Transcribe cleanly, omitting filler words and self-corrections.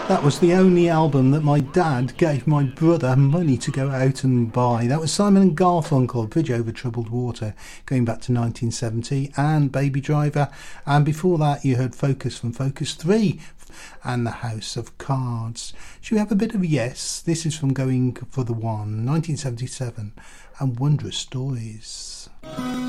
That was the only album that my dad gave my brother money to go out and buy. That was Simon and Garfunkel, Bridge Over Troubled Water, going back to 1970, and Baby Driver. And before that, you heard Focus from Focus 3 and The House of Cards. Should we have a bit of Yes? This is from Going for the One, 1977, and Wondrous Stories.